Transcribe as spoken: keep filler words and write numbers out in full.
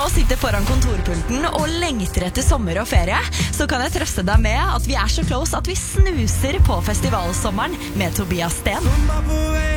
nå sitter foran kontorpulten og lengter etter sommer og ferie, så kan jeg trøste deg med at vi er så close at vi snuser på festivalsommeren med Tobias Sten.